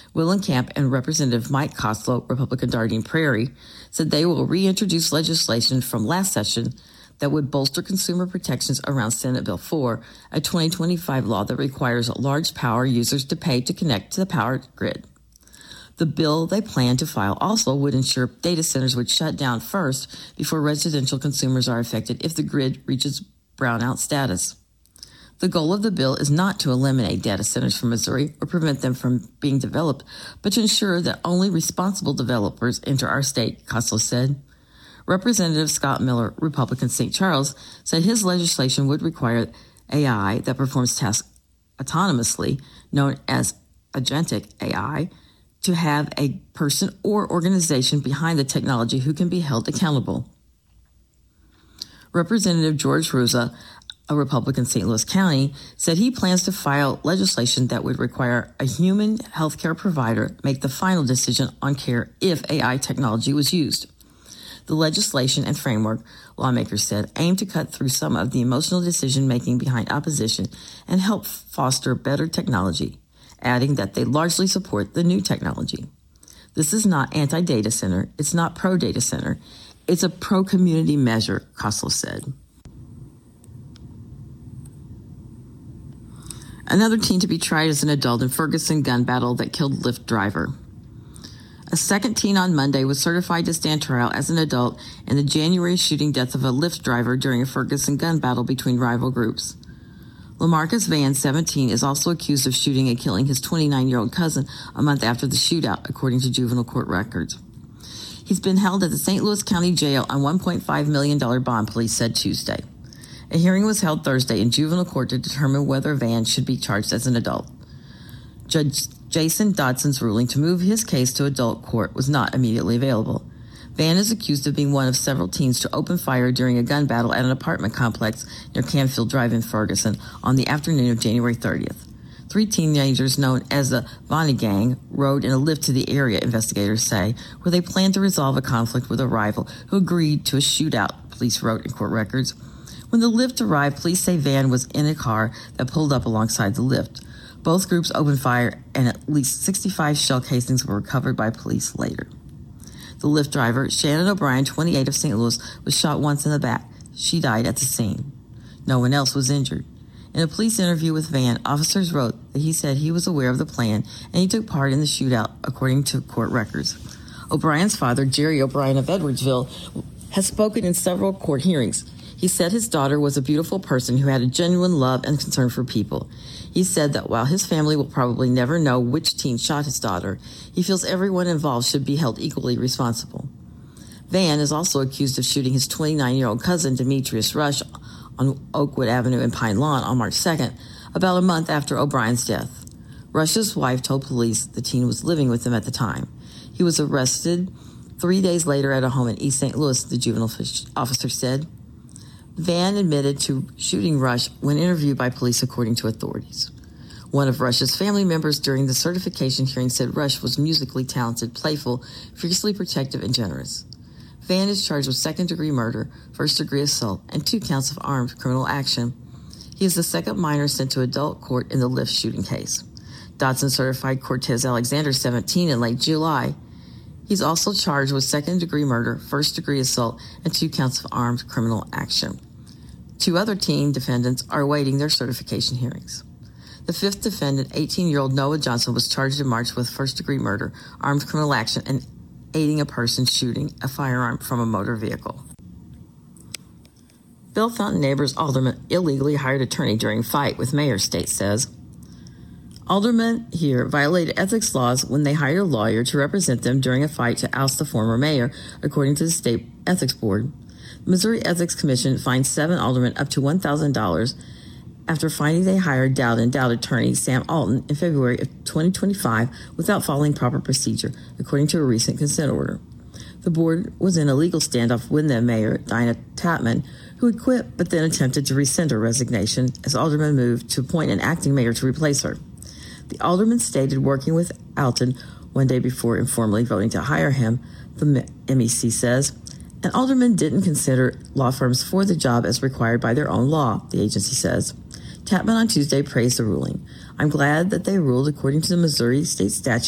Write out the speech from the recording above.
Willenkamp and Representative Mike Coslow, Republican Dardenne Prairie, said they will reintroduce legislation from last session that would bolster consumer protections around Senate Bill 4, a 2025 law that requires large power users to pay to connect to the power grid. The bill they plan to file also would ensure data centers would shut down first before residential consumers are affected if the grid reaches brownout status. The goal of the bill is not to eliminate data centers from Missouri or prevent them from being developed, but to ensure that only responsible developers enter our state, Coslow said. Representative Scott Miller, Republican St. Charles, said his legislation would require AI that performs tasks autonomously, known as agentic AI, to have a person or organization behind the technology who can be held accountable. Representative George Ruza, a Republican St. Louis County, said he plans to file legislation that would require a human healthcare provider make the final decision on care if AI technology was used. The legislation and framework, lawmakers said, aim to cut through some of the emotional decision-making behind opposition and help foster better technology, adding that they largely support the new technology. This is not anti-data center. It's not pro-data center. It's a pro-community measure, Coslow said. Another teen to be tried as an adult in Ferguson gun battle that killed Lyft driver. A second teen on Monday was certified to stand trial as an adult in the January shooting death of a Lyft driver during a Ferguson gun battle between rival groups. Lamarcus Van, 17, is also accused of shooting and killing his 29-year-old cousin a month after the shootout, according to juvenile court records. He's been held at the St. Louis County Jail on $1.5 million bond, police said Tuesday. A hearing was held Thursday in juvenile court to determine whether Van should be charged as an adult. Judge Jason Dodson's ruling to move his case to adult court was not immediately available. Van is accused of being one of several teens to open fire during a gun battle at an apartment complex near Canfield Drive in Ferguson on the afternoon of January 30th. 3 teenagers known as the Vonnie Gang rode in a Lyft to the area, investigators say, where they planned to resolve a conflict with a rival who agreed to a shootout, police wrote in court records. When the Lyft arrived, police say Van was in a car that pulled up alongside the Lyft. Both groups opened fire, and at least 65 shell casings were recovered by police later. The Lyft driver, Shannon O'Brien, 28 of St. Louis, was shot once in the back. She died at the scene. No one else was injured. In a police interview with Van, officers wrote that he said he was aware of the plan and he took part in the shootout, according to court records. O'Brien's father, Jerry O'Brien of Edwardsville, has spoken in several court hearings. He said his daughter was a beautiful person who had a genuine love and concern for people. He said that while his family will probably never know which teen shot his daughter, he feels everyone involved should be held equally responsible. Van is also accused of shooting his 29-year-old cousin, Demetrius Rush, on Oakwood Avenue in Pine Lawn on March 2nd, about a month after O'Brien's death. Rush's wife told police the teen was living with them at the time. He was arrested 3 days later at a home in East St. Louis, the juvenile officer said. Van admitted to shooting Rush when interviewed by police, according to authorities. One of Rush's family members during the certification hearing said Rush was musically talented, playful, fiercely protective, and generous. Van is charged with second-degree murder, first-degree assault, and 2 counts of armed criminal action. He is the second minor sent to adult court in the Lyft shooting case. Dodson certified Cortez Alexander, 17, in late July. He's also charged with second-degree murder, first-degree assault, and 2 counts of armed criminal action. 2 other teen defendants are awaiting their certification hearings. The 5th defendant, 18-year-old Noah Johnson, was charged in March with first-degree murder, armed criminal action, and aiding a person shooting a firearm from a motor vehicle. Bellefontaine Neighbors alderman illegally hired attorney during fight with mayor, state says. Aldermen here violated ethics laws when they hired a lawyer to represent them during a fight to oust the former mayor, according to the state ethics board. The Missouri Ethics Commission fined 7 aldermen up to $1,000 after finding they hired Dowd attorney Sam Alton in February of 2025 without following proper procedure, according to a recent consent order. The board was in a legal standoff with the mayor, Dinah Tapman, who had quit but then attempted to rescind her resignation as aldermen moved to appoint an acting mayor to replace her. The alderman stated working with Alton one day before informally voting to hire him, the MEC says. An alderman didn't consider law firms for the job as required by their own law, the agency says. Tapman on Tuesday praised the ruling. I'm glad that they ruled according to the Missouri state statute